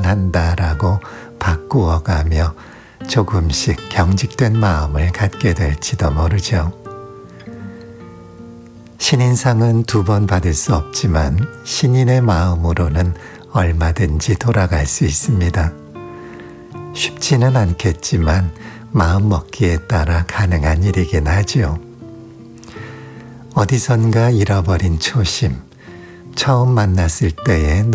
원한다라고 바꾸어가며 조금씩 경직된 마음을 갖게 될지도 모르죠. 신인상은 2번 받을 수 없지만 신인의 마음으로는 얼마든지 돌아갈 수 있습니다. 쉽지는 않겠지만 마음먹기에 따라 가능한 일이긴 하죠. 어디선가 잃어버린 초심, 처음 만났을 때의